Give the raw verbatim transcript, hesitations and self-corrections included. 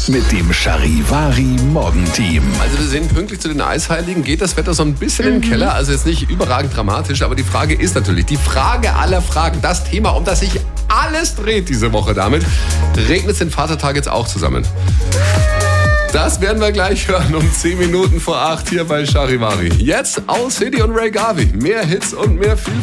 mit dem Charivari Morgenteam. Also wir sehen pünktlich zu den Eisheiligen, geht das Wetter so ein bisschen mhm. in den Keller, also jetzt nicht überragend dramatisch, aber die Frage ist natürlich, die Frage aller Fragen, das Thema, um das sich alles dreht diese Woche damit, regnet es den Vatertag jetzt auch zusammen? Das werden wir gleich hören um zehn Minuten vor acht hier bei Charivari. Jetzt aus City und Ray Garvey. Mehr Hits und mehr viel